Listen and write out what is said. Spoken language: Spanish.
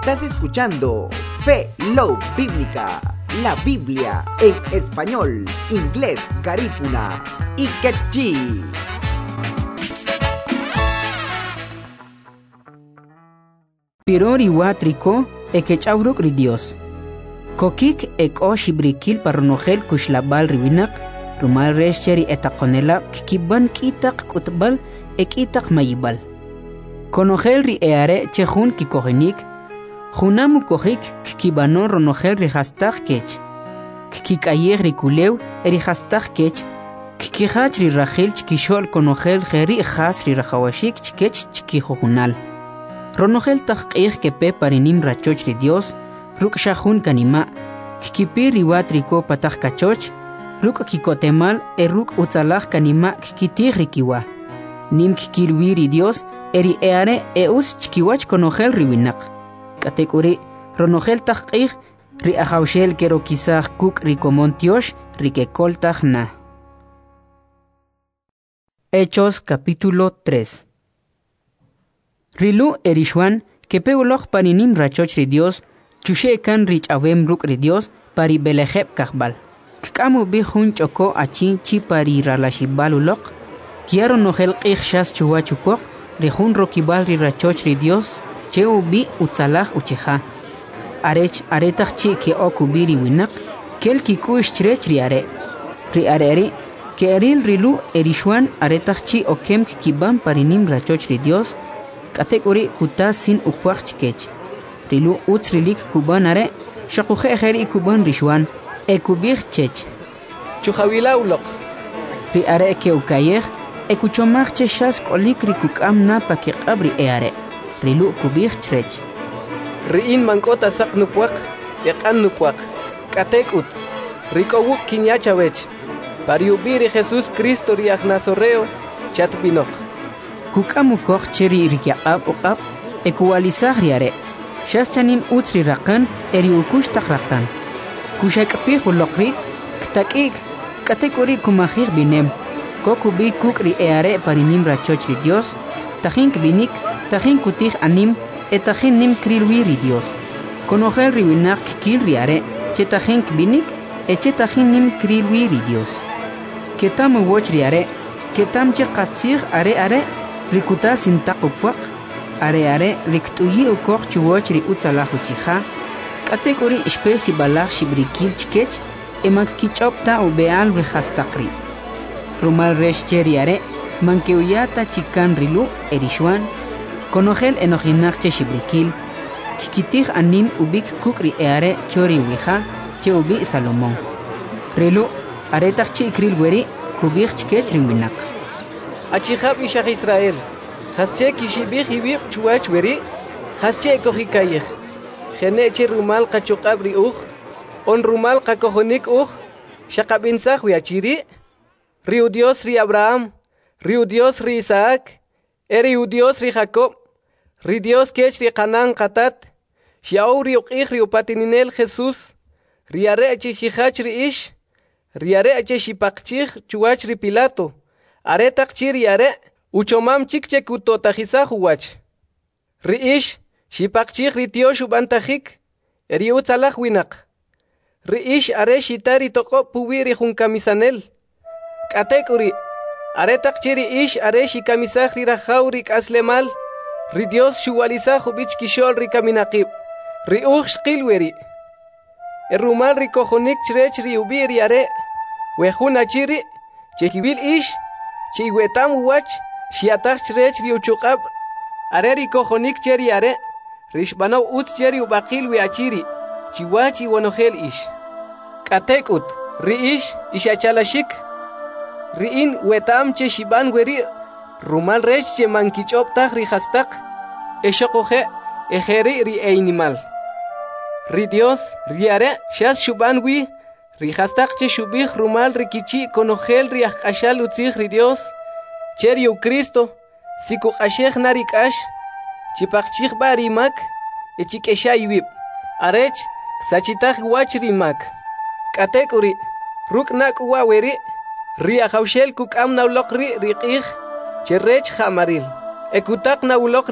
Estás escuchando Fe Love Bíblica, la Biblia en español, inglés, garífuna y quechí. Pirori watriko ekechawruk ri Dios. Kokik eko shibrikil parnogel kushlabal riwinak, rumal resheri etakonela kikiban kitak kutbal ekitak mayibal. Konogel ri eare chehun kikogenik, junamu kohik kikibanon ronogel ri hastak kech. Kikayeg ri kulew eri hastak kech, kikihach ri rachil chkishol konogel geri has ri rajawashik chkech chkihojunal. Ronogel tajqih kepe parinim rachoch ri Dios, ruk shahun kanima, kikipir riwatriko patah kachoch, ruk kikotemal ruk utzalaj kanima kikitih rikiwa. Nim kikilwi ri Dios, eri eare eus chkiwach konogel riwinak. Katekuri, ronogel tajqih ri ajawshel kero kisaj kuk rikomontiosh rikekol tajna. Hechos capítulo 3. Rilu erishwan kepe uloj parinim rachoch ri Dios, chushe kan rich awem ruk ri Dios pari belejeb kahbal. Kkamu bi hun choko achi chi pari ralashibal ulok, kiaro nogel qih shas chuwa chukok, ri hun rokibal ri rachoch ri Dios, cheu bi utzalaj ucheja. Arech aretach chi ke okubiri winak, kel kikush chrech ri are. Ri areri, ke eril rilu erishwan aretach chi okem kikiban parinim rachoch ri Dios, katekuri kuta sin ukwach chkech. Rilu utzrilik kuban are, shakuche ejeri kuban rishwan, ekubich chech. Chuhawila ulok. Ri are ke ukayej, ekuchomach cheshas kolik rikukam na pakikabri eare. Rilu kubich chrech. Riin mankota sak nupuak, ekan nupuak. Katekut. Rikowuk kinyachawech. Pariubiri Jesus Cristo riach nazoreo, chatbinok. Kukamu koch cheri rikiaqab uqab, ekuwalisaj riare. Shas chanim utzri raqan, eri ukush tak raqan. Kushakapih ulokri, ktakik, katekuri kumahir binem. Kokubi kukri eare parinim rachoch ri Dios, tajin kbinik, tajin kutih anim, etajin nim krilwi ri Dios. Konogel riwinak kikil riare, chetajin kbinik, echetajin nim krilwi ri Dios. Ketam uwoch riare, ketam che qasir are, rikuta sintakupuak, are riktuyi ukok chuwoch ri utzalachu chija, katekuri espesi balach shibrikil chkech, emak kichopta ubeal rehastakri. Rumal reshcheri are, mankeuyata chikan rilu erishwan, konogel enojinakche shibrikil, kikitih anim ubik kukri eare chori wija, che ubi Salomón. Rilu, aretach chi ikril weri, kubich chkech riwinak. Achihab ishach Israel. Hasche kishibih ibib chuach weri. Hasche kohikayeh. Geneche rumal kachokabri on rumal kakohonik shakabinsah wiachiri. Riu Dios ri Abraham. Riu Dios ri Isaac. Riu Dios ri Jacob. Ri Dios kech ri Canaan katat. Shiau ri uqih ri upatininel Jesus. Riare ache hihach ri ish. Riare ache shipakchih chuach ri Pilato. Aretak chiri are, uchomam chikche kutotajisa huwach. Riish, shipakchich ritiosh ubantajik, eri utzalaj winak. Riish are shitari toko puwiri junkamisanel. Katekuri, aretak chiri ish are shikamisaj rirajaurik aslemal, ridios shuwalizaj ubich kishol rikaminakib. Riuj shkilweri. Erumal rikojonik chrech riubiri are, wejuna chiri, chekibil ish, Chiwetam wach, shiatach chrech riuchukab, areri kojonik cheri are, rishbano utz cheri ubakil wiachiri, chiwachi wonogel ish. Katekut, riish, ishachalashik, riin wetam che shiban weri, rumal rech che mankichoptach rihastak, eshokoje, ejeri ri einimal. Ri Dios, riare, shas shubanwi, rihastak che shubih rumal rikichi konogel riach ashal utzih ri Dios, cheriu Cristo, siku ashech narikash, chipachich barimak, echikeshayvib, arech, sachitach wach rimak. Katekuri, ruknak waweri, riachaushel kukam naulokri riqih, cherech hamaril, ekutak naulok